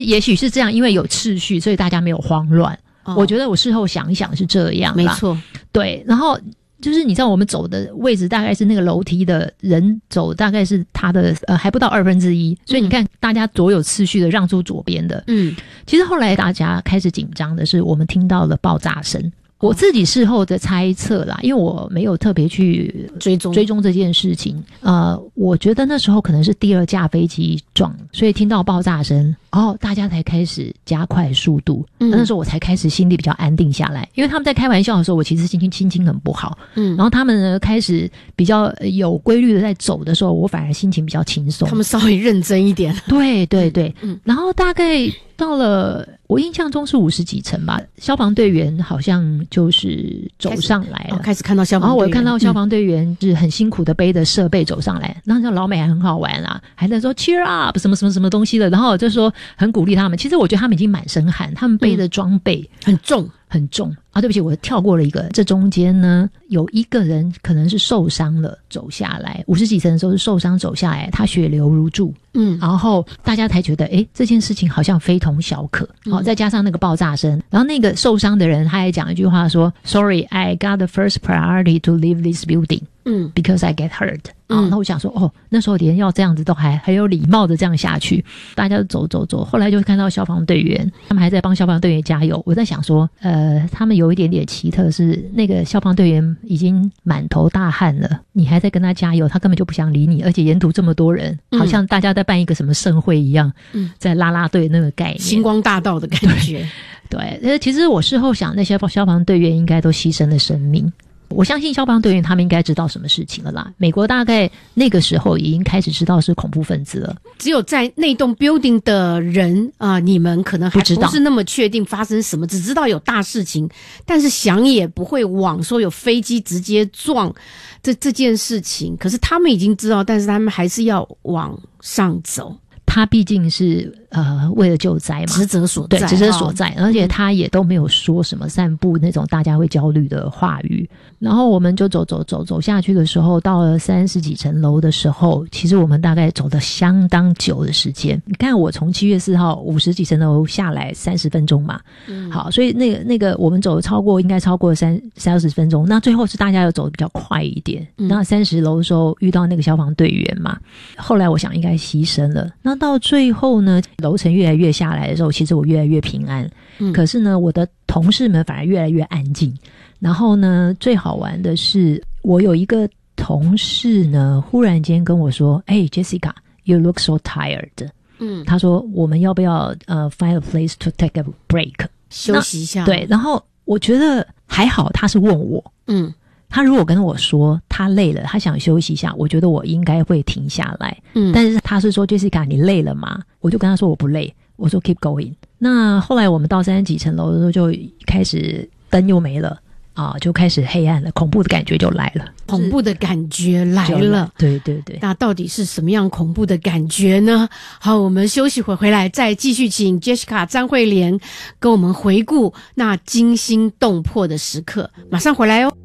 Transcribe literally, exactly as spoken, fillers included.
也许是这样，因为有秩序，所以大家没有慌乱。哦、我觉得我事后想一想是这样啦， 没错。 对，然后就是你知道我们走的位置大概是那个楼梯的人走大概是他的呃还不到二分之一，所以你看大家左有次序的让出左边的。嗯，其实后来大家开始紧张的是我们听到了爆炸声。我自己事后的猜测啦，因为我没有特别去追踪追踪这件事情。呃，我觉得那时候可能是第二架飞机撞，所以听到爆炸声，哦，大家才开始加快速度。嗯，那时候我才开始心里比较安定下来，因为他们在开玩笑的时候，我其实心情心情很不好。嗯，然后他们呢开始比较有规律的在走的时候，我反而心情比较轻松。 他们稍微认真一点。 对对对，嗯，然后大概到了我印象中是五十几层吧，消防队员好像就是走上来了， 开始，哦、开始看到消防队员， 然后我看到消防队员是很辛苦的背着设备走上来，那、嗯、老美还很好玩啊，还在说 cheer up 什么什么什么东西的，然后就说很鼓励他们。其实我觉得他们已经满身汗，他们背的装备、 嗯、很重很重啊。对不起，我跳过了一个，这中间呢有一个人可能是受伤了走下来，五十几层的时候是受伤走下来，他血流如注。嗯，然后大家才觉得诶这件事情好像非同小可。好、嗯，再加上那个爆炸声，然后那个受伤的人他还讲一句话说 Sorry, I got the first priority to leave this building. 嗯 Because I get hurt. 嗯，那我想说哦，那时候连要这样子都还很有礼貌的这样下去，大家走走走，后来就看到消防队员，他们还在帮消防队员加油。我在想说呃，他们有一点点奇特，是那个消防队员已经满头大汗了，你还在跟他加油，他根本就不想理你，而且沿途这么多人，好像大家在办一个什么盛会一样，嗯，在啦啦队那个概念， 星光大道的感觉。 对，对，其实我事后想，那些消防队员应该都牺牲了生命。我相信消防队员他们应该知道什么事情了啦。美国大概那个时候已经开始知道是恐怖分子了。 只有在那栋 building 的人啊、呃，你们可能还不是那么确定发生什么，只知道有大事情，但是想也不会往说有飞机直接撞这这件事情。可是他们已经知道，但是他们还是要往上走。 他毕竟是呃为了救灾嘛， 职责所在， 对，职责所在，而且他也都没有说什么散布那种大家会焦虑的话语。然后我们就走走走走下去的时候，到了三十几层楼的时候，其实我们大概走了相当久的时间。你看我从七月四号五十几层楼下来三十分钟嘛，嗯，好，所以那个那个我们走了超过应该超过三三十分钟。那最后是大家要走得比较快一点。嗯、那三十楼的时候遇到那个消防队员嘛，后来我想应该牺牲了。那到最后呢，楼层越来越下来的时候，其实我越来越平安。嗯，可是呢，我的同事们反而越来越安静。然后呢，最好玩的是，我有一个同事呢，忽然间跟我说：“哎 ，Jessica, you look so tired。”嗯，他说：“我们要不要呃、uh, find a place to take a break， 休息一下？” 对，然后我觉得还好，他是问我，嗯。他如果跟我说他累了，他想休息一下，我觉得我应该会停下来。嗯，但是他是说 Jessica 你累了吗？我就跟他说我不累，我说 keep going。那后来我们到三十几层楼的时候，就开始灯又没了啊，就开始黑暗了，恐怖的感觉就来了， 恐怖的感觉来了。 对对对， 那到底是什么样恐怖的感觉呢？好，我们休息会回来，再继续请 Jessica 张慧莲跟我们回顾那惊心动魄的时刻，马上回来哦。